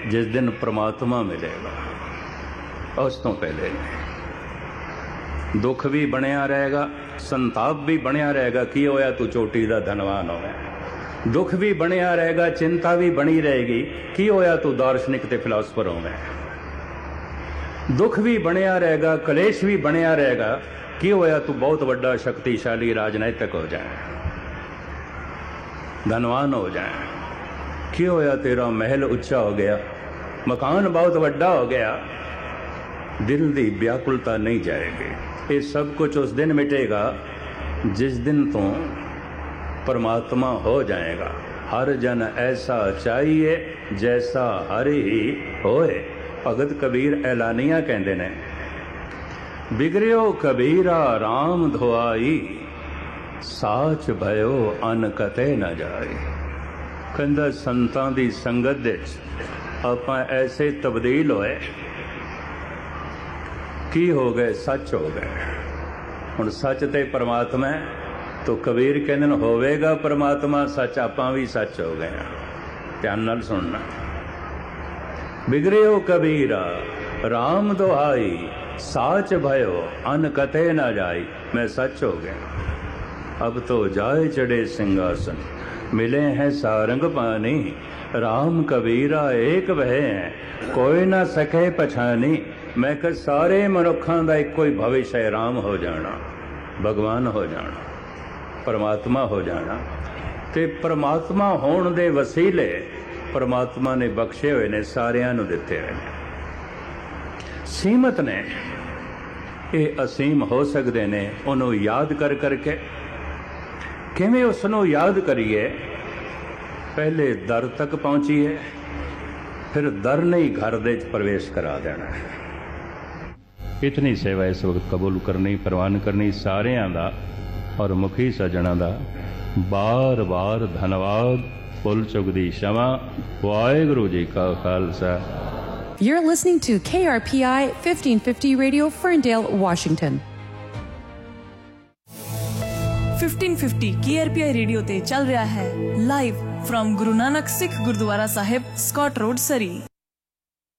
जिस दिन परमात्मा मिलेगा, उस तो पहले दुख भी बनया रहेगा, संताप भी बनया रहेगा। की होया तू चोटी दा धनवान होवे, दुख भी बनया रहेगा, चिंता भी बनी रहेगी। की होया तू दार्शनिक ते फिलासफर होवे, दुख भी बनया रहेगा, कलेश भी बनया रहेगा। की होया तू बहुत बड़ा शक्तिशाली राजनैतिक हो जाए, धनवान हो जाए। की होया तेरा महल उच्चा हो गया, मकान बहुत बड़ा हो गया, दिल दी व्याकुलता नहीं जाएगी। ये सब कुछ उस दिन मिटेगा जिस दिन तो परमात्मा हो जाएगा। हर जन ऐसा चाहिए जैसा हर ही होए। भगत कबीर ऐलानिया कहते ने, बिगड़ियो कबीरा राम धोआई, साच भयो अन कते न जाए। कहंदा संतां दी संगत दे आपां ऐसे तब्दील होए, की हो गए, सच हो गए। हुण सच ते परमात्मा तो कबीर कहंदे ने होवेगा परमात्मा सच, आपां भी सच हो गए। ध्यान नाल सुनना, बिगड़ियो कबीरा राम दुहाई, साच भयो अन कते न जाई। मैं सच हो गया। अब तो जाए चढ़े सिंहासन, मिले हैं सारंग पानी। राम कबीरा एक वह है, कोई ना सके पछानी। मैं कह सारे मनुखों का एको ही भविष्य है, राम हो जाना, भगवान हो जाना, परमात्मा हो जाना। ते परमात्मा होने दे वसीले परमात्मा ने बख्शे हुए ने, सारियां नूं दिते हुए ने। सीमत ने ये असीम हो सकते ने। उन्होंने याद कर करके किवें उसनों याद करिए। पहले दर तक पहुंचीए, फिर दर नहीं घर दे प्रवेश करा देना है। इतनी सेवा इस वक्त कबूल करनी, प्रवान करनी सारियां दा और मुखी सजना दा बार बार धन्यवाद। भुल चुक दी क्षमा। वाहिगुरू जी का Khalsa. You're listening to KRPI 1550 Radio, Ferndale, Washington. 1550 KRPI radio ते चल रहा है live from Guru Nanak Sikh gurdwara Sahib, Scott road, सरी।